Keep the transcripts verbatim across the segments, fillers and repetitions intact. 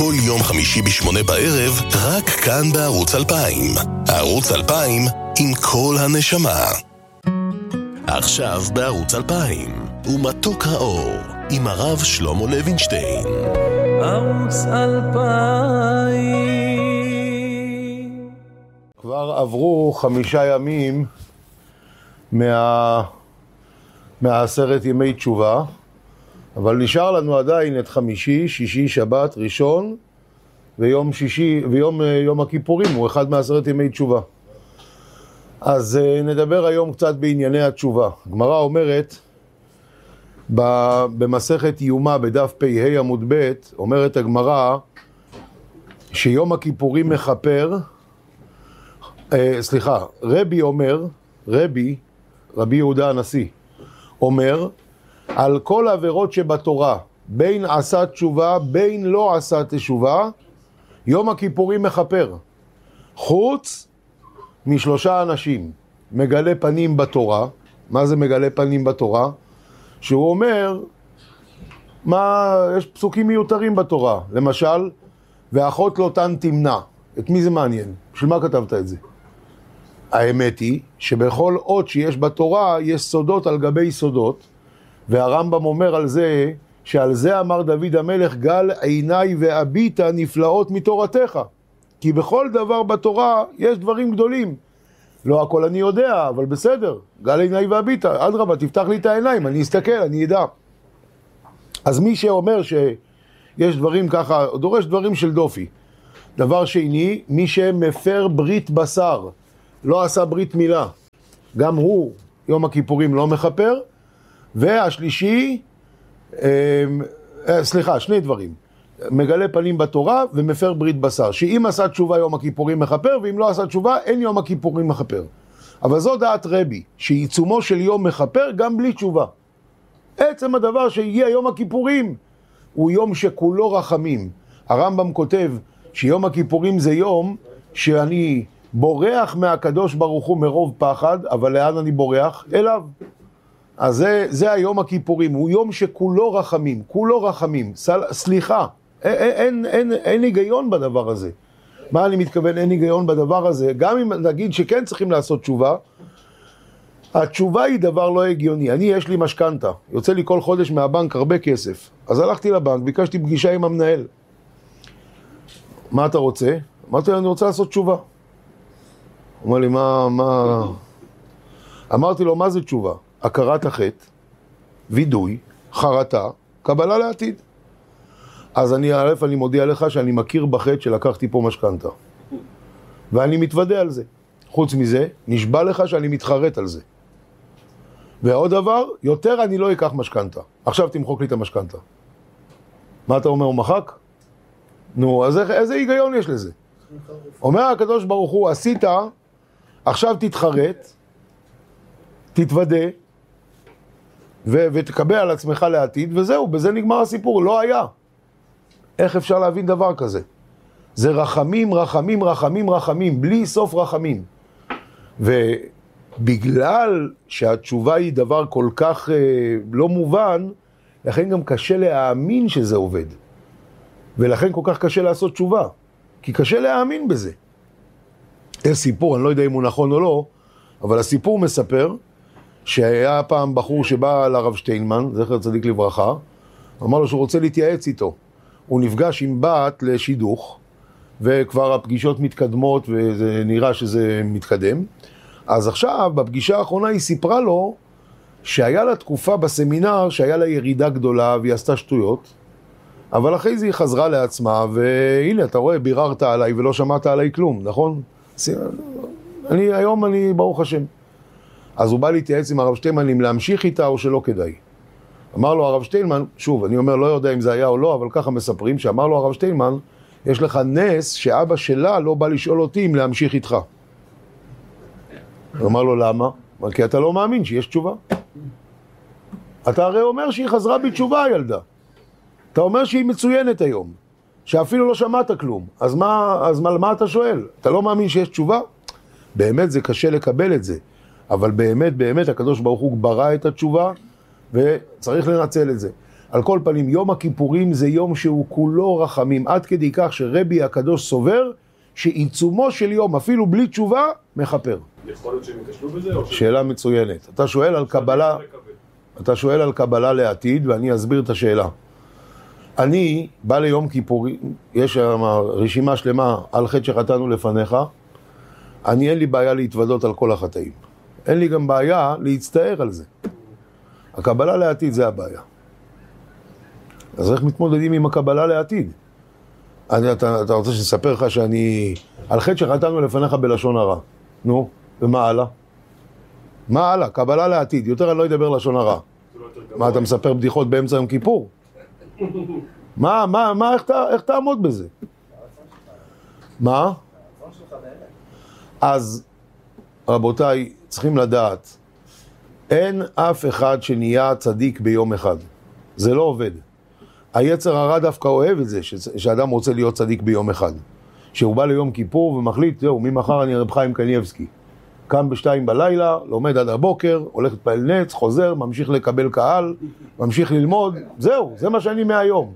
כל יום חמישי בשמונה בערב, רק כאן בערוץ אלפיים. ערוץ אלפיים עם כל הנשמה. עכשיו בערוץ אלפיים, ומתוק האור, עם הרב שלמה לוינשטיין. ערוץ אלפיים. כבר עברו חמישה ימים מה... מהעשרת ימי תשובה, אבל נשאר לנו עדיין את חמישי, שישי, שבת, ראשון, ויום שישי, ויום יום הכיפורים, הוא אחד מהעשרת ימי תשובה. אז נדבר היום קצת בענייני התשובה. הגמרא אומרת, במסכת יומא בדף פ"ה עמוד ב', אומרת הגמרא, שיום הכיפורים מחפר, אה, סליחה, רבי אומר, רבי, רבי יהודה הנשיא, אומר, על כל עבירות שבתורה, בין עשה תשובה, בין לא עשה תשובה, יום הכיפורים מחפר. חוץ משלושה אנשים, מגלה פנים בתורה. מה זה מגלה פנים בתורה? שהוא אומר, מה, יש פסוקים מיותרים בתורה. למשל, ואחות לא תן תמנע. את מי זה מעניין? בשביל מה כתבת את זה? האמת היא שבכל אות שיש בתורה יש סודות על גבי סודות, והרמב"ם אומר על זה, שעל זה אמר דוד המלך, גל עיניי ואביטה נפלאות מתורתך. כי בכל דבר בתורה יש דברים גדולים. לא הכל אני יודע, אבל בסדר, גל עיניי ואביטה, אדרבה, תפתח לי את העיניים, אני אסתכל, אני אדע. אז מי שאומר שיש דברים ככה, דורש דברים של דופי. דבר שני, מי שמפר ברית בשר, לא עשה ברית מילה, גם הוא יום הכיפורים לא מחפר. והשלישי, סליחה, שני דברים, מגלה פנים בתורה ומפר ברית בשר, שאם עשה תשובה יום הכיפורים מחפר, ואם לא עשה תשובה אין יום הכיפורים מחפר. אבל זו דעת רבי, שעיצומו של יום מחפר גם בלי תשובה. עצם הדבר שהגיע יום הכיפורים הוא יום שכולו רחמים. הרמב"ם כותב שיום הכיפורים זה יום שאני בורח מהקדוש ברוך הוא מרוב פחד, אבל לאן אני בורח? אליו. אז זה, זה היום הכיפורים, הוא יום שכולו רחמים, כולו רחמים, סל, סליחה, אין, אין, אין, אין היגיון בדבר הזה. מה אני מתכוון אין היגיון בדבר הזה? גם אם נגיד שכן צריכים לעשות תשובה, התשובה היא דבר לא הגיוני. אני יש לי משכנתה, יוצא לי כל חודש מהבנק הרבה כסף, אז הלכתי לבנק, ביקשתי פגישה עם המנהל. מה אתה רוצה? אמרתי לו, אני רוצה לעשות תשובה. הוא אומר לי, מה, מה... אמרתי לו, מה זה תשובה? הכרת החטא, וידוי, חרטה, קבלה לעתיד. אז אני, א', אני מודיע לך שאני מכיר בחטא שלקחתי פה משכנתה. ואני מתוודא על זה. חוץ מזה, נשבע לך שאני מתחרט על זה. ועוד דבר, יותר אני לא אקח משכנתה. עכשיו תמחוק לי את המשכנתה. מה אתה אומר, הוא מחק? נו, אז איזה היגיון יש לזה? אומר הקדוש ברוך הוא, עשית, עכשיו תתחרט, תתוודא, ו- ותקבל על עצמך לעתיד, וזהו, בזה נגמר הסיפור, לא היה. איך אפשר להבין דבר כזה? זה רחמים, רחמים, רחמים, רחמים, בלי סוף רחמים. ובגלל שהתשובה היא דבר כל כך אה, לא מובן, לכן גם קשה להאמין שזה עובד. ולכן כל כך קשה לעשות תשובה, כי קשה להאמין בזה. יש סיפור, אני לא יודע אם הוא נכון או לא, אבל הסיפור מספר, שהיה פעם בחור שבא לרב שטיינמן, זכר צדיק לברכה, אמר לו שהוא רוצה להתייעץ איתו. הוא נפגש עם בת לשידוך, וכבר הפגישות מתקדמות, וזה נראה שזה מתקדם. אז עכשיו, בפגישה האחרונה היא סיפרה לו, שהיה לה תקופה בסמינר, שהיה לה ירידה גדולה, והיא עשתה שטויות, אבל אחרי זה היא חזרה לעצמה, והנה, אתה רואה, ביררת עליי ולא שמעת עליי כלום, נכון? אני, היום אני, ברוך השם. אז הוא בא להתייעץ עם הרב שטיינמן אם להמשיך איתה או שלא כדאי. אמר לו הרב שטיינמן, שוב, אני אומר, לא יודע אם זה היה או לא, אבל ככה מספרים, שאמר לו הרב שטיינמן, יש לך נס שאבא שלה לא בא לשאול אותי אם להמשיך איתך. הוא אמר לו, למה? כי אתה לא מאמין שיש תשובה. אתה הרי אומר שהיא חזרה בתשובה, הילדה. אתה אומר שהיא מצוינת היום, שאפילו לא שמעת כלום. אז מה, אז מה, מה אתה שואל? אתה לא מאמין שיש תשובה? באמת זה קשה לקבל את זה. אבל באמת, באמת, הקדוש ברוך הוא ברא את התשובה, וצריך לנצל את זה. על כל פנים, יום הכיפורים זה יום שהוא כולו רחמים, עד כדי כך שרבי הקדוש סובר, שעיצומו של יום, אפילו בלי תשובה, מחפר. יכול להיות שהם יקשלו בזה? או שאלה מצוינת. אתה שואל על קבלה, אתה שואל על קבלה לעתיד, ואני אסביר את השאלה. אני בא ליום כיפורים, יש שם רשימה שלמה על חטא שחטאנו לפניך, אני אין לי בעיה להתוודות על כל החטאים. אין לי גם בעיה להצטער על זה. הקבלה לעתיד זה הבעיה. אז איך מתמודדים עם הקבלה לעתיד? אני, אתה, אתה רוצה שנספר לך שאני... על חטא שחטאנו לפניך בלשון הרע. נו, ומה הלאה? מה הלאה? קבלה לעתיד. יותר אני לא אדבר לשון הרע. מה, אתה מספר בדיחות באמצע יום כיפור? מה, מה, מה, איך, איך תעמוד בזה? מה? אז, רבותיי, צריכים לדעת, אין אף אחד שנהיה צדיק ביום אחד. זה לא עובד. היצר הרע דווקא אוהב את זה, שאדם רוצה להיות צדיק ביום אחד. שהוא בא ליום כיפור ומחליט, זהו, ממחר אני רב חיים קניבסקי. קם בשתיים בלילה, לומד עד הבוקר, הולך להתפעל נץ, חוזר, ממשיך לקבל קהל, ממשיך ללמוד, זהו, זה מה שאני מהיום.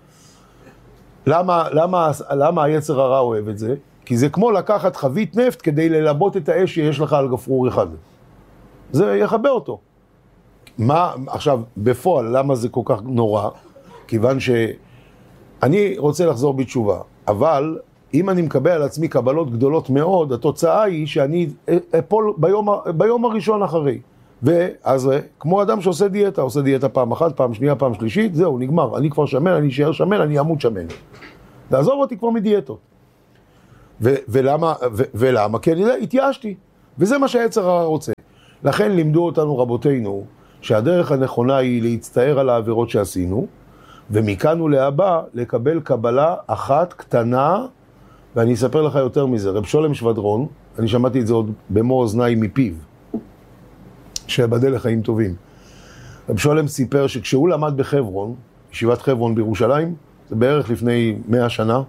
למה, למה, למה היצר הרע אוהב את זה? כי זה כמו לקחת חבית נפט כדי ללבות את האש שיש לך על גפרור אחד. זה יחבא אותו. מה, עכשיו, בפועל, למה זה כל כך נורא? כיוון שאני רוצה לחזור בתשובה, אבל אם אני מקבל על עצמי קבלות גדולות מאוד, התוצאה היא שאני אפול ביום, ביום הראשון אחרי. ואז כמו אדם שעושה דיאטה, עושה דיאטה פעם אחת, פעם שנייה, פעם שלישית, זהו, נגמר. אני כבר שמן, אני אשאר שמן, אני אמות שמן. לעזוב אותי כבר מדיאטות. ו- ולמה, ו- ולמה? כי אני התייאשתי. וזה מה שהיצר הרע רוצה. לכן לימדו אותנו רבותינו, שהדרך הנכונה היא להצטער על העבירות שעשינו, ומכאן ולהבא לקבל קבלה אחת קטנה, ואני אספר לך יותר מזה. רב שולם שבדרון, אני שמעתי את זה עוד במו אוזניי מפיו, שבדל לחיים טובים. רב שולם סיפר שכשהוא למד בחברון, ישיבת חברון בירושלים, זה בערך לפני מאה שנה,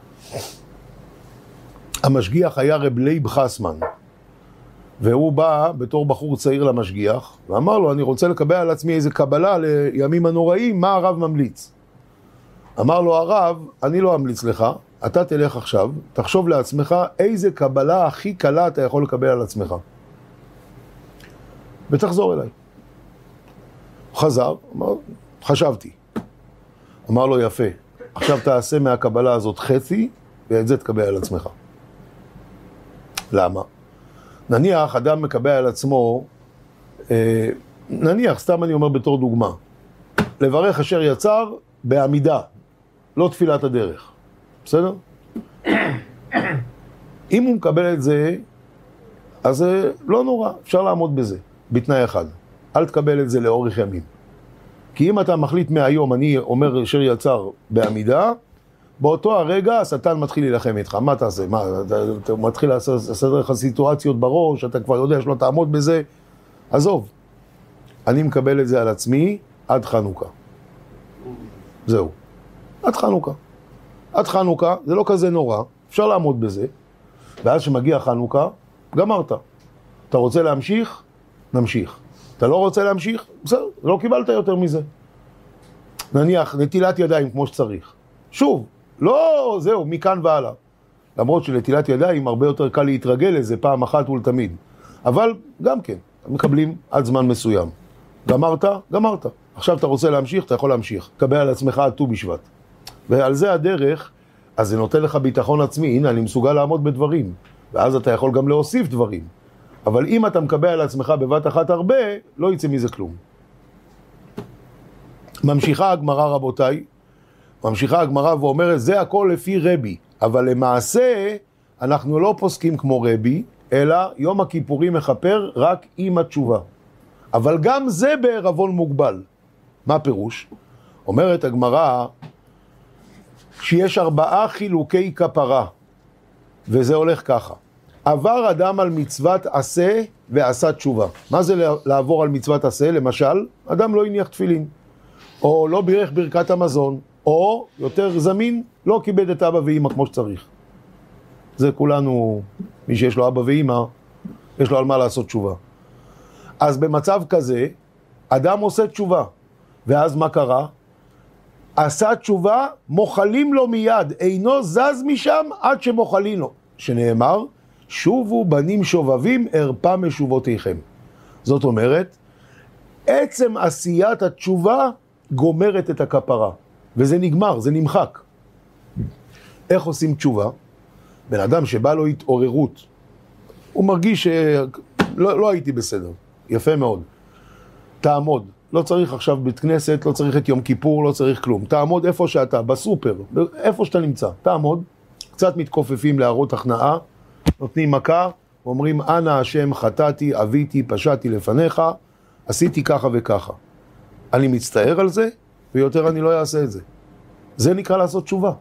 המשגיח היה רב לייב חסמן, והוא בא בתור בחור צעיר למשגיח, ואמר לו, אני רוצה לקבל על עצמי איזה קבלה לימים הנוראים, מה הרב ממליץ? אמר לו הרב, אני לא אמליץ לך, אתה תלך עכשיו, תחשוב לעצמך איזה קבלה הכי קלה אתה יכול לקבל על עצמך. ותחזור אליי. הוא חזר, אמר, חשבתי. אמר לו יפה, עכשיו תעשה מהקבלה הזאת חצי, ואת זה תקבל על עצמך. למה? נניח אדם מקבל על עצמו, אה, נניח, סתם אני אומר בתור דוגמה, לברך אשר יצר בעמידה, לא תפילת הדרך. בסדר? אם הוא מקבל את זה, אז זה לא נורא, אפשר לעמוד בזה, בתנאי אחד. אל תקבל את זה לאורך ימים. כי אם אתה מחליט מהיום, אני אומר אשר יצר בעמידה, באותו הרגע השטן מתחיל להילחם איתך. מה תעשה? מה, אתה, אתה מתחיל לעשות לך סיטואציות בראש, אתה כבר יודע שלא תעמוד בזה. עזוב. אני מקבל את זה על עצמי עד חנוכה. זהו. עד חנוכה. עד חנוכה, זה לא כזה נורא, אפשר לעמוד בזה. ואז שמגיע חנוכה, גמרת. אתה רוצה להמשיך? נמשיך. אתה לא רוצה להמשיך? בסדר, לא קיבלת יותר מזה. נניח, נטילת ידיים כמו שצריך. שוב, לא זהו, מכאן והלאה. למרות שלטילת ידיים הרבה יותר קל להתרגל לזה פעם אחת ולתמיד. אבל גם כן, מקבלים עד זמן מסוים. גמרת? גמרת. עכשיו אתה רוצה להמשיך? אתה יכול להמשיך. קבל על עצמך עד ט"ו בשבט. ועל זה הדרך, אז זה נותן לך ביטחון עצמי. הנה, אני מסוגל לעמוד בדברים. ואז אתה יכול גם להוסיף דברים. אבל אם אתה מקבל על עצמך בבת אחת הרבה, לא יצא מזה כלום. ממשיכה הגמרא רבותיי, ממשיכה הגמרא ואומרת, זה הכל לפי רבי. אבל למעשה, אנחנו לא פוסקים כמו רבי, אלא יום הכיפורים מחפר רק עם התשובה. אבל גם זה בערבון מוגבל. מה פירוש? אומרת הגמרא, שיש ארבעה חילוקי כפרה, וזה הולך ככה. עבר אדם על מצוות עשה ועשה תשובה. מה זה לעבור על מצוות עשה? למשל, אדם לא הניח תפילין, או לא בירך ברכת המזון, או יותר זמין, לא כיבד את אבא ואמא כמו שצריך. זה כולנו, מי שיש לו אבא ואמא, יש לו על מה לעשות תשובה. אז במצב כזה, אדם עושה תשובה, ואז מה קרה? עשה תשובה, מוחלים לו מיד, אינו זז משם עד שמוחלים לו. שנאמר, שובו בנים שובבים, ארפה משובותיכם. זאת אומרת, עצם עשיית התשובה גומרת את הכפרה. וזה נגמר, זה נמחק. איך עושים תשובה? בן אדם שבא לו התעוררות, הוא מרגיש שלא לא הייתי בסדר. יפה מאוד. תעמוד. לא צריך עכשיו בית כנסת, לא צריך את יום כיפור, לא צריך כלום. תעמוד איפה שאתה, בסופר, איפה שאתה נמצא. תעמוד, קצת מתכופפים להראות הכנעה, נותנים מכה, אומרים, אנא השם חטאתי, אביתי, פשעתי לפניך, עשיתי ככה וככה. אני מצטער על זה, ויותר אני לא אעשה את זה. זה נקרא לעשות תשובה.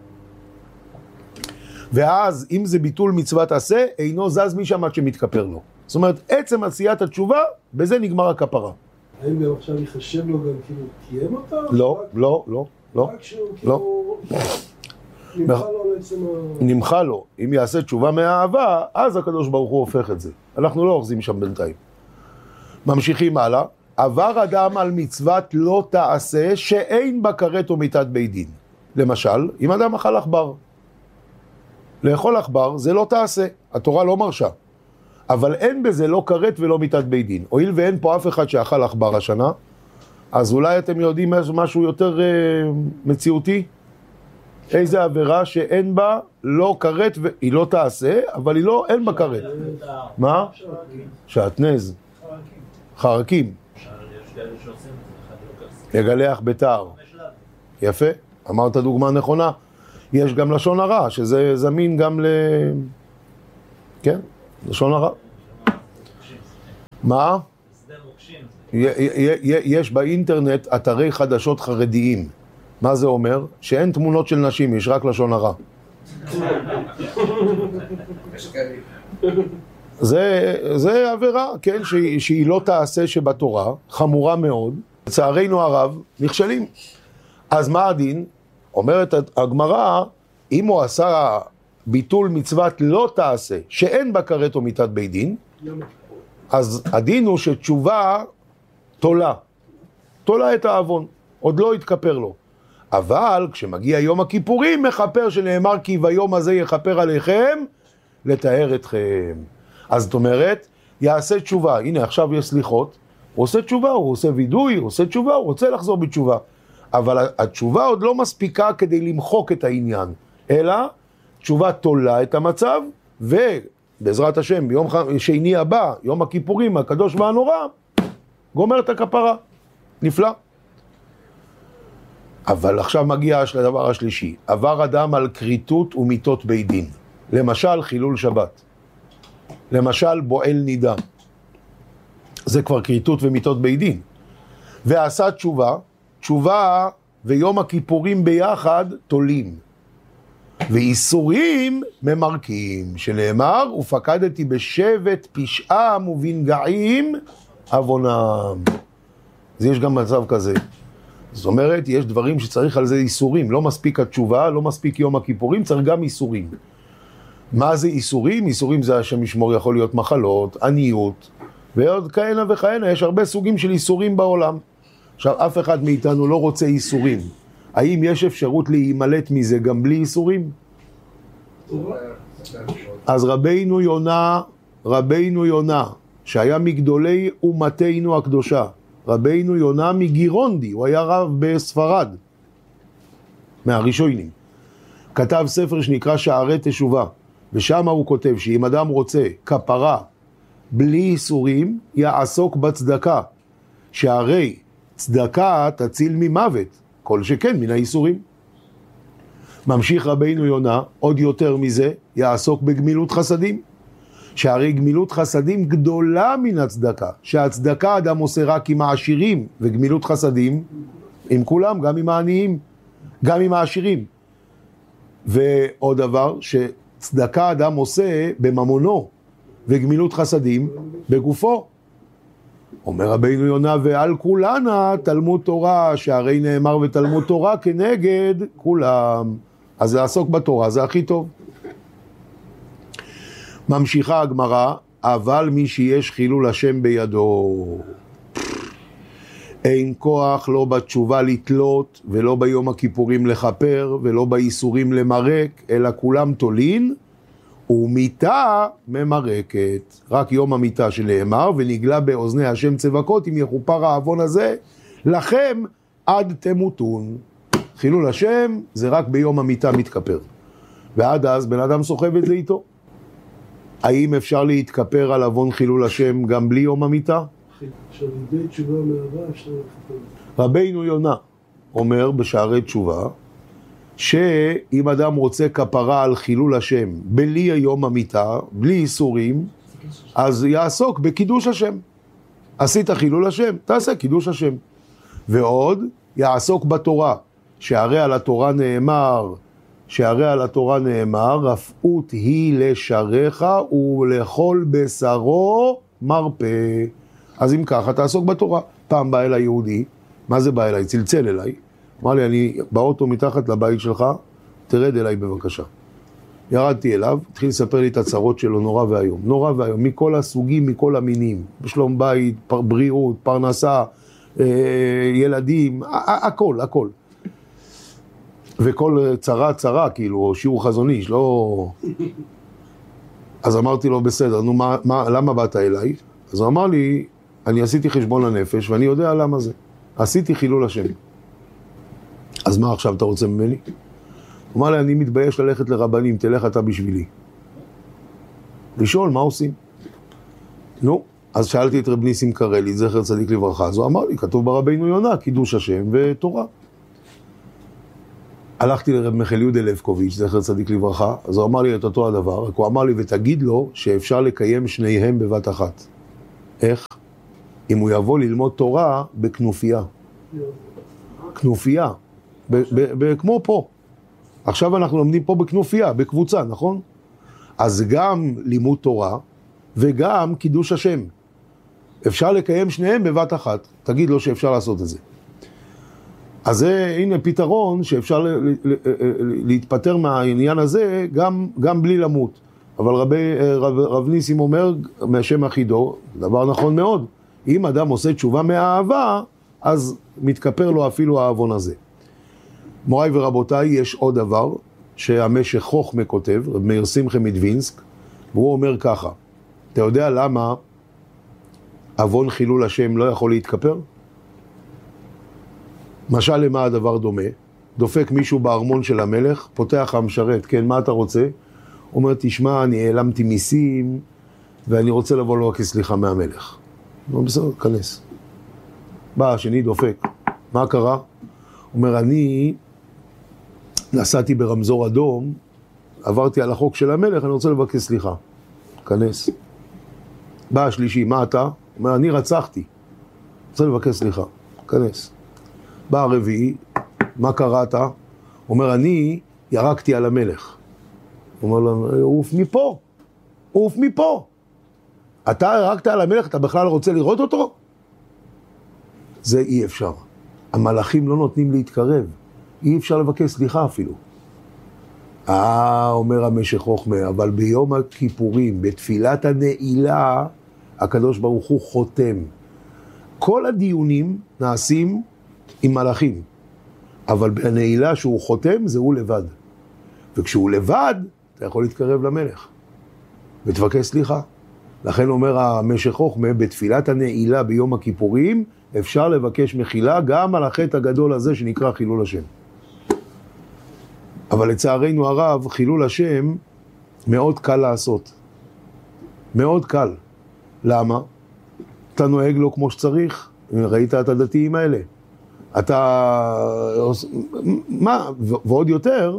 ואז, אם זה ביטול מצוות עשה, אינו זז משם עד שמתכפר לו. זאת אומרת, עצם עשיית התשובה, בזה נגמר הכפרה. האם גם עכשיו יחשב לו גם כאילו קיים אותה? לא, לא, לא, לא. רק שהוא כאילו נמחה לו על עצם ה... נמחה לו. אם יעשה תשובה מהאהבה, אז הקדוש ברוך הוא הופך את זה. אנחנו לא אוחזים שם בינתיים. ממשיכים הלאה. עבר אדם על מצוות לא תעשה, שאין בה כרת או מיתת בית דין. למשל, אם אדם אכל עכבר. לאכול עכבר זה לא תעשה. התורה לא מרשה. אבל אין בזה לא כרת ולא מיתת בית דין. הואיל ואין פה אף אחד שאכל עכבר השנה, אז אולי אתם יודעים משהו יותר אה, מציאותי? איזה עבירה שאין בה לא כרת, ו... היא לא תעשה, אבל היא לא, אין בה כרת. מה? שעטנז. חרקים. לגלח בתער. יפה, אמרת דוגמה נכונה. יש גם לשון הרע, שזה זמין גם ל... כן, לשון הרע. מה? יש באינטרנט אתרי חדשות חרדיים. מה זה אומר? שאין תמונות של נשים, יש רק לשון הרע. זה, זה עבירה, כן, שהיא, שהיא לא תעשה שבתורה, חמורה מאוד. לצערנו הרב, נכשלים. אז מה הדין? אומרת הגמרא, אם הוא עשה ביטול מצוות לא תעשה, שאין בה כרת או מיתת בית דין, אז הדין הוא שתשובה תולה. תולה את העוון, עוד לא יתכפר לו. אבל כשמגיע יום הכיפורים, מחפר שנאמר כי ביום הזה יחפר עליכם, לתאר אתכם. אז זאת אומרת, יעשה תשובה. הנה, עכשיו יש סליחות, הוא עושה תשובה, הוא עושה וידוי, הוא עושה תשובה, הוא רוצה לחזור בתשובה. אבל התשובה עוד לא מספיקה כדי למחוק את העניין, אלא תשובה תולה את המצב, ובעזרת השם, ביום שני הבא, יום הכיפורים, הקדוש והנורא, גומר את הכפרה. נפלא. אבל עכשיו מגיע לדבר השלישי. עבר אדם על כריתות ומיתות בית דין. למשל, חילול שבת. למשל, בועל נידה. זה כבר כריתות ומיתות בית דין. ועשה תשובה, תשובה ויום הכיפורים ביחד תולים. ואיסורים ממרקים, שנאמר, ופקדתי בשבט פשעם ובנגעים עוונם. אז יש גם מצב כזה. זאת אומרת, יש דברים שצריך על זה איסורים. לא מספיק התשובה, לא מספיק יום הכיפורים, צריך גם איסורים. מה זה איסורים? איסורים זה השם ישמור, יכול להיות מחלות, עניות, ועוד כהנה וכהנה. יש הרבה סוגים של איסורים בעולם. עכשיו, אף אחד מאיתנו לא רוצה איסורים. האם יש אפשרות להימלט מזה גם בלי איסורים? אז רבינו יונה, רבינו יונה, שהיה מגדולי אומתנו הקדושה, רבינו יונה מגירונדי, הוא היה רב בספרד, מהראשונים. כתב ספר שנקרא שערי תשובה, ושם הוא כותב שאם אדם רוצה כפרה בלי איסורים, יעסוק בצדקה, שהרי צדקה תציל ממוות, כל שכן מן האיסורים. ממשיך רבינו יונה, עוד יותר מזה, יעסוק בגמילות חסדים, שהרי גמילות חסדים גדולה מן הצדקה, שהצדקה אדם עושה רק עם העשירים, וגמילות חסדים עם כולם, גם עם העניים, גם עם העשירים. ועוד דבר, שצדקה אדם עושה בממונו, וגמילות חסדים בגופו. אומר רבינו יונה, ועל כולנה תלמוד תורה, שהרי נאמר ותלמוד תורה כנגד כולם. אז לעסוק בתורה זה הכי טוב. ממשיכה הגמרא, אבל מי שיש חילול השם בידו, אין כוח לא בתשובה לתלות, ולא ביום הכיפורים לחפר, ולא באיסורים למרק, אלא כולם תולין, ומיתה ממרקת. רק יום המיתה שנאמר, ונגלה באוזני השם צבקות, אם יחופר העוון הזה, לכם עד תמותון. חילול השם זה רק ביום המיתה מתכפר. ועד אז בן אדם סוחב את זה איתו. האם אפשר להתכפר על עוון חילול השם גם בלי יום המיתה? עכשיו, לידי תשובה מהרע אפשר לכפר. רבינו יונה אומר בשערי תשובה, שאם אדם רוצה כפרה על חילול השם בלי יום המיתה, בלי איסורים, אז יעסוק בקידוש השם. עשית חילול השם, תעשה קידוש השם. ועוד, יעסוק בתורה, שהרי על התורה נאמר, שהרי על התורה נאמר, רפאות היא לשעריך ולכל בשרו מרפא. אז אם ככה, תעסוק בתורה. פעם בא אליי יהודי, מה זה בא אליי? צלצל אליי. אמר לי, אני באוטו מתחת לבית שלך, תרד אליי בבקשה. ירדתי אליו, התחיל לספר לי את הצרות שלו, נורא והיום. נורא והיום, מכל הסוגים, מכל המינים. בשלום בית, פר, בריאות, פרנסה, אה, ילדים, הכל, הכל. וכל צרה, צרה, כאילו, שיעור חזוני, לא... אז אמרתי לו, בסדר, נו, מה, מה, למה באת אליי? אז הוא אמר לי, אני עשיתי חשבון הנפש, ואני יודע למה זה. עשיתי חילול השם. אז מה עכשיו אתה רוצה ממני? הוא אמר לי, אני מתבייש ללכת לרבנים, תלך אתה בשבילי. לשאול, מה עושים? נו, אז שאלתי את רב ניסים קרלי, זכר צדיק לברכה, אז הוא אמר לי, כתוב ברבינו יונה, קידוש השם ותורה. הלכתי לרב מיכאל יהודה לבקוביץ', זכר צדיק לברכה, אז הוא אמר לי את אותו הדבר, רק הוא אמר לי, ותגיד לו שאפשר לקיים שניהם בבת אחת. איך? אם הוא יבוא ללמוד תורה בכנופיה. כנופיה. כמו פה. עכשיו אנחנו לומדים פה בכנופיה, בקבוצה, נכון? אז גם לימוד תורה וגם קידוש השם. אפשר לקיים שניהם בבת אחת. תגיד לו שאפשר לעשות את זה. אז זה, הנה פתרון שאפשר להתפטר מהעניין הזה גם, גם בלי למות. אבל רבי, רב, רב ניסים אומר, מהשם אחידו, דבר נכון מאוד. אם אדם עושה תשובה מהאהבה, אז מתכפר לו אפילו העוון הזה. מוריי ורבותיי, יש עוד דבר שהמשך חוכמה כותב, רב מאיר שמחה מדווינסק, והוא אומר ככה, אתה יודע למה עוון חילול השם לא יכול להתכפר? משל למה הדבר דומה? דופק מישהו בארמון של המלך, פותח המשרת, כן, מה אתה רוצה? הוא אומר, תשמע, אני העלמתי מיסים, ואני רוצה לבוא לו כסליחה מהמלך. הוא אומר, בסדר, כנס. בא, השני דופק. מה קרה? הוא אומר, אני נסעתי ברמזור אדום, עברתי על החוק של המלך, אני רוצה לבקש סליחה. כנס. בא השלישי, מה אתה? הוא אומר, אני רצחתי. רוצה לבקש סליחה. כנס. בא הרביעי, מה קראת? הוא אומר, אני ירקתי על המלך. הוא אומר לו, עוף מפה, עוף מפה. אתה ירקת על המלך, אתה בכלל רוצה לראות אותו? זה אי אפשר. המלאכים לא נותנים להתקרב. אי אפשר לבקש סליחה אפילו. אה, אומר המשך חוכמה, אבל ביום הכיפורים, בתפילת הנעילה, הקדוש ברוך הוא חותם. כל הדיונים נעשים עם מלאכים, אבל בנעילה שהוא חותם זה הוא לבד. וכשהוא לבד, אתה יכול להתקרב למלך ותבקש סליחה. לכן אומר המשך חוכמה, בתפילת הנעילה ביום הכיפורים, אפשר לבקש מחילה גם על החטא הגדול הזה שנקרא חילול השם. אבל לצערנו הרב, חילול השם מאוד קל לעשות. מאוד קל. למה? אתה נוהג לו כמו שצריך. ראית את הדתיים האלה. אתה... מה? ועוד יותר,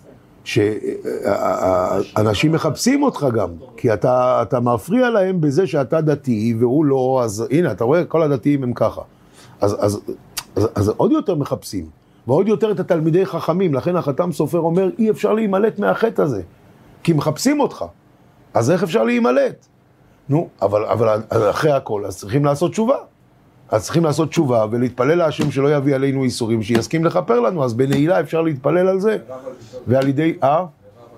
שאנשים מחפשים אותך גם, כי אתה, אתה מפריע להם בזה שאתה דתי והוא לא, אז הנה, אתה רואה, כל הדתיים הם ככה. אז, אז, אז, אז עוד יותר מחפשים, ועוד יותר את התלמידי חכמים, לכן החתם סופר אומר, אי אפשר להימלט מהחטא הזה, כי מחפשים אותך, אז איך אפשר להימלט? נו, אבל, אבל אחרי הכל, אז צריכים לעשות תשובה. אז צריכים לעשות תשובה ולהתפלל להשם שלא יביא עלינו איסורים, שיסכים לכפר לנו, אז בנעילה אפשר להתפלל על זה. ועל ידי, אה?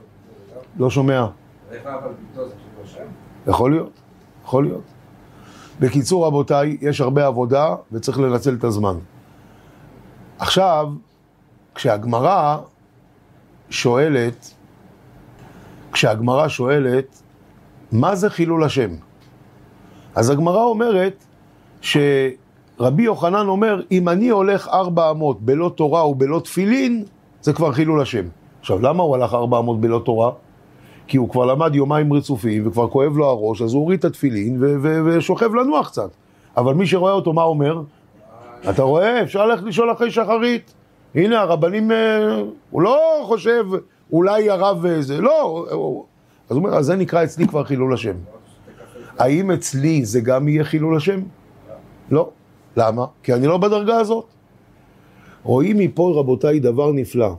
לא שומע. יכול להיות, יכול להיות. בקיצור רבותיי, יש הרבה עבודה וצריך לנצל את הזמן. עכשיו, כשהגמרא שואלת, כשהגמרא שואלת, מה זה חילול השם? אז הגמרא אומרת שרבי יוחנן אומר, אם אני הולך ארבע אמות בלא תורה ובלא תפילין, זה כבר חילול השם. עכשיו, למה הוא הלך ארבע אמות בלא תורה? כי הוא כבר למד יומיים רצופים וכבר כואב לו הראש, אז הוא הוריד את התפילין ו- ו- ושוכב לנוח קצת. אבל מי שרואה אותו, מה אומר? אתה רואה, אפשר ללכת לשאול אחרי שחרית. הנה, הרבנים, הוא לא חושב, אולי הרב וזה, לא. אז הוא אומר, אז זה נקרא אצלי כבר חילול השם. האם אצלי זה גם יהיה חילול השם? לא. למה? כי אני לא בדרגה הזאת. רואים מפה, רבותיי, דבר נפלא.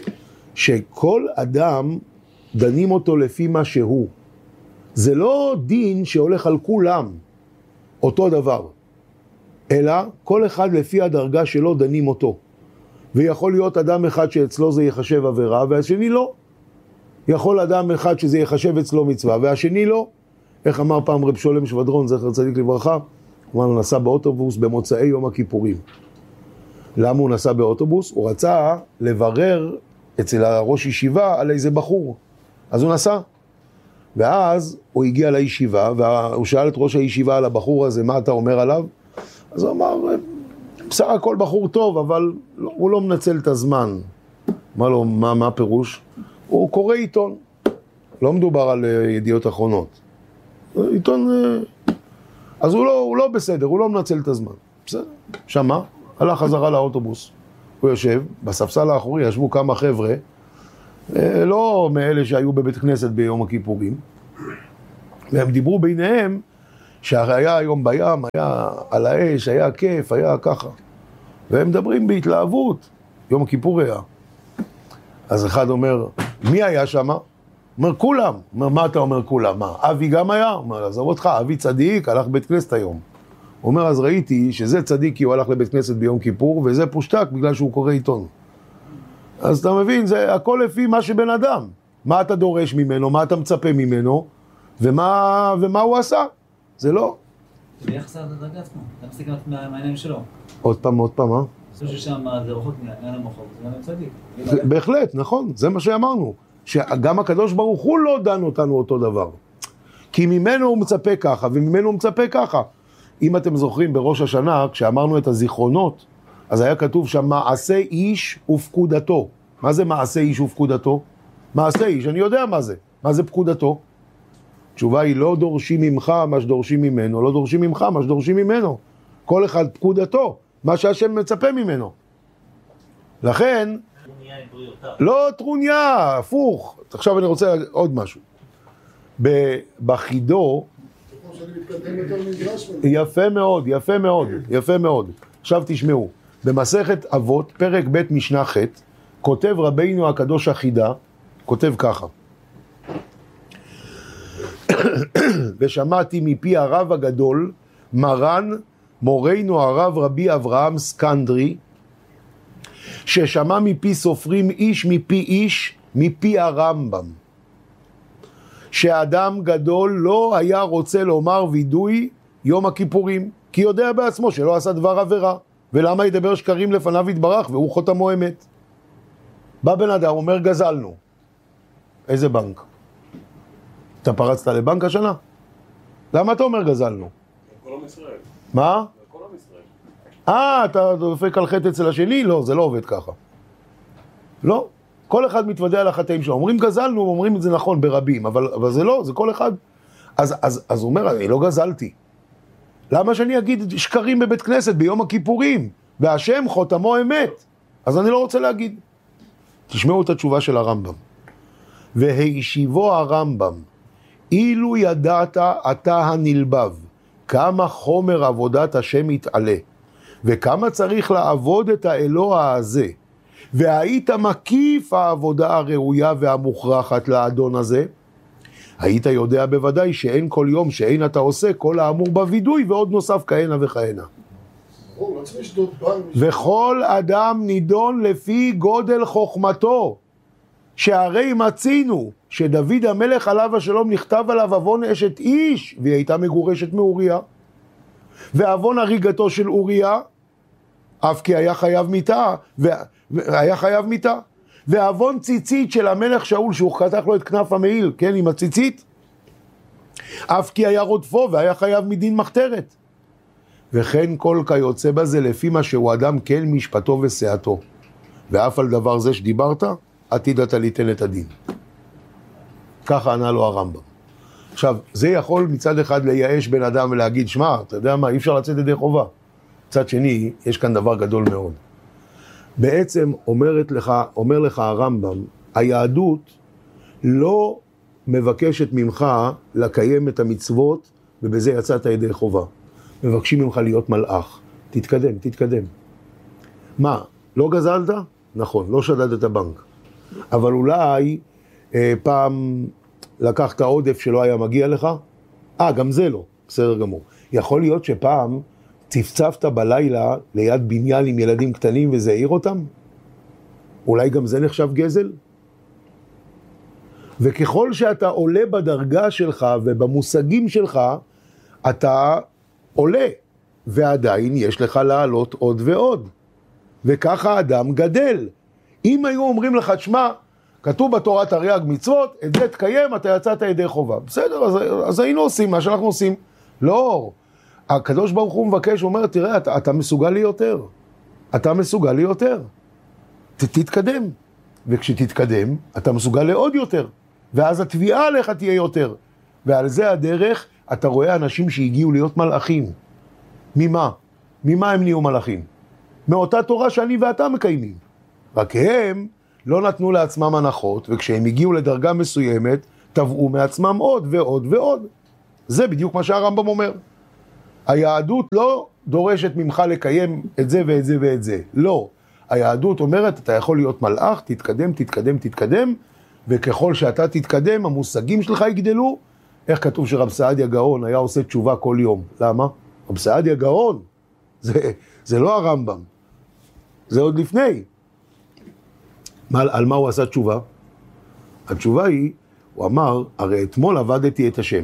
שכל אדם דנים אותו לפי מה שהוא. זה לא דין שהולך על כולם אותו דבר, אלא כל אחד לפי הדרגה שלו דנים אותו. ויכול להיות אדם אחד שאצלו זה יחשב עבירה והשני לא. יכול אדם אחד שזה יחשב אצלו מצווה והשני לא. איך אמר פעם רב שולם שבדרון, זכר צדיק לברכה, הוא אמר, הוא נסע באוטובוס במוצאי יום הכיפורים. למה הוא נסע באוטובוס? הוא רצה לברר אצל הראש ישיבה על איזה בחור. אז הוא נסע. ואז הוא הגיע לישיבה, והוא שאל את ראש הישיבה על הבחור הזה, מה אתה אומר עליו? אז הוא אמר, בסך הכל בחור טוב, אבל הוא לא מנצל את הזמן. מה לו, מה, מה הפירוש? הוא קורא עיתון. לא מדובר על ידיעות אחרונות. עיתון, אז הוא לא, הוא לא בסדר, הוא לא מנצל את הזמן. בסדר, שמה, הלך חזרה לאוטובוס. הוא יושב, בספסל האחורי ישבו כמה חבר'ה, לא מאלה שהיו בבית כנסת ביום הכיפורים, והם דיברו ביניהם שהיה היום בים, היה על האש, היה כיף, היה ככה. והם מדברים בהתלהבות, יום הכיפור היה. אז אחד אומר, מי היה שם? אומר, כולם. אומר, מה אתה אומר כולם? מה, אבי גם היה? אומר, עזוב אותך, אבי צדיק, הלך בית כנסת היום. הוא אומר, אז ראיתי שזה צדיק כי הוא הלך לבית כנסת ביום כיפור, וזה פושטק בגלל שהוא קורא עיתון. אז אתה מבין, זה הכל לפי מה שבן אדם. מה אתה דורש ממנו, מה אתה מצפה ממנו, ומה, ומה הוא עשה. זה לא. זה ביחס לדרגה עצמו, אתה מסתכל מהעיניים שלו. עוד פעם, עוד פעם, אה? זה ששם זה רחוק מעין המוחוק, זה גם צדיק. בהחלט, נכון, זה מה שאמרנו. שגם הקדוש ברוך הוא לא דן אותנו אותו דבר. כי ממנו הוא מצפה ככה, וממנו הוא מצפה ככה. אם אתם זוכרים בראש השנה, כשאמרנו את הזיכרונות, אז היה כתוב שם מעשה איש ופקודתו. מה זה מעשה איש ופקודתו? מעשה איש, אני יודע מה זה. מה זה פקודתו? התשובה היא לא דורשים ממך מה שדורשים ממנו, לא דורשים ממך מה שדורשים ממנו. כל אחד פקודתו, מה שהשם מצפה ממנו. לכן, לא טרוניה, הפוך. עכשיו אני רוצה עוד משהו. בחידו, יפה מאוד, יפה מאוד, יפה מאוד. עכשיו תשמעו, במסכת אבות, פרק ב' משנה ח', כותב רבינו הקדוש החידה, כותב ככה. ושמעתי מפי הרב הגדול, מרן, מורנו הרב רבי אברהם סקנדרי, ששמע מפי סופרים איש מפי איש, מפי הרמב"ם. שאדם גדול לא היה רוצה לומר וידוי יום הכיפורים, כי יודע בעצמו שלא עשה דבר עבירה, ולמה ידבר שקרים לפניו יתברך, והוא חותמו אמת. בא בן אדם, אומר גזלנו. איזה בנק? אתה פרצת לבנק השנה? למה אתה אומר גזלנו? כל עם ישראל. מה? כל עם ישראל. אה, אתה דופק על חטא אצל השני? לא, זה לא עובד ככה. לא. כל אחד מתוודע על החטאים שלו. אומרים גזלנו, אומרים את זה נכון ברבים, אבל, אבל זה לא, זה כל אחד. אז, אז, אז הוא אומר, אני לא גזלתי. למה שאני אגיד שקרים בבית כנסת ביום הכיפורים? והשם חותמו אמת. אז אני לא רוצה להגיד. תשמעו את התשובה של הרמב"ם. והישיבו הרמב"ם, אילו ידעת אתה הנלבב, כמה חומר עבודת השם יתעלה, וכמה צריך לעבוד את האלוה הזה, והיית מקיף העבודה הראויה והמוכרחת לאדון הזה, היית יודע בוודאי שאין כל יום שאין אתה עושה כל האמור בוידוי, ועוד נוסף כהנה וכהנה. וכל אדם נידון לפי גודל חוכמתו, שהרי מצינו שדוד המלך עליו השלום נכתב עליו עוון אשת איש, והיא הייתה מגורשת מאוריה. ועוון הריגתו של אוריה, אף כי היה חייב מיתה, והיה חייב מיתה. ועוון ציצית של המלך שאול, שהוא חתך לו את כנף המעיל, כן, עם הציצית, אף כי היה רודפו, והיה חייב מדין מחתרת. וכן כל כיוצא בזה, לפי מה שהוא אדם כן משפטו ושאתו. ואף על דבר זה שדיברת, עתיד אתה ליתן את הדין. ככה ענה לו הרמב"ם. עכשיו, זה יכול מצד אחד לייאש בן אדם ולהגיד, שמע, אתה יודע מה, אי אפשר לצאת ידי חובה. מצד שני, יש כאן דבר גדול מאוד. בעצם אומרת לך, אומר לך הרמב"ם, היהדות לא מבקשת ממך לקיים את המצוות, ובזה יצאת ידי חובה. מבקשים ממך להיות מלאך. תתקדם, תתקדם. מה, לא גזלת? נכון, לא שדדת בנק. אבל אולי אה, פעם לקחת עודף שלא היה מגיע לך? אה, גם זה לא, בסדר גמור. יכול להיות שפעם צפצפת בלילה ליד בניין עם ילדים קטנים וזה העיר אותם? אולי גם זה נחשב גזל? וככל שאתה עולה בדרגה שלך ובמושגים שלך, אתה עולה, ועדיין יש לך לעלות עוד ועוד. וככה האדם גדל. אם היו אומרים לך, תשמע, כתוב בתורת תרי"ג מצוות, את זה תקיים, אתה יצאת ידי חובה. בסדר, אז, אז היינו עושים מה שאנחנו עושים. לא, הקדוש ברוך הוא מבקש, הוא אומר, תראה, אתה, אתה מסוגל לי יותר. אתה מסוגל לי יותר. ת, תתקדם. וכשתתקדם, אתה מסוגל לעוד יותר. ואז התביעה עליך תהיה יותר. ועל זה הדרך, אתה רואה אנשים שהגיעו להיות מלאכים. ממה? ממה הם נהיו מלאכים? מאותה תורה שאני ואתה מקיימים. רק הם לא נתנו לעצמם הנחות, וכשהם הגיעו לדרגה מסוימת, טבעו מעצמם עוד ועוד ועוד. זה בדיוק מה שהרמב"ם אומר. היהדות לא דורשת ממך לקיים את זה ואת זה ואת זה. לא. היהדות אומרת, אתה יכול להיות מלאך, תתקדם, תתקדם, תתקדם, וככל שאתה תתקדם, המושגים שלך יגדלו. איך כתוב שרב סעדיה גאון היה עושה תשובה כל יום? למה? רב סעדיה גאון. זה, זה לא הרמב"ם. זה עוד לפני. מה, על מה הוא עשה תשובה? התשובה היא, הוא אמר, הרי אתמול עבדתי את השם.